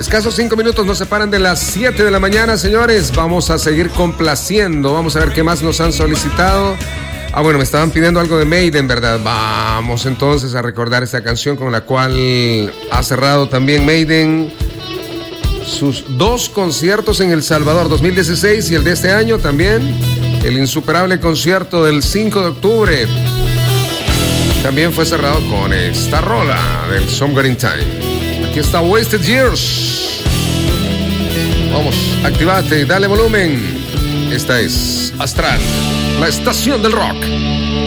Escasos 5 minutos nos separan de las 7 de la mañana, señores. Vamos a seguir complaciendo. Vamos a ver qué más nos han solicitado. Bueno, me estaban pidiendo algo de Maiden, ¿verdad? Vamos entonces a recordar esta canción con la cual ha cerrado también Maiden sus 2 conciertos en El Salvador, 2016 y el de este año también. El insuperable concierto del 5 de octubre. También fue cerrado con esta rola del Somewhere in Time. Aquí está Wasted Years. Vamos, activate, dale volumen. Esta es Astral, la estación del rock.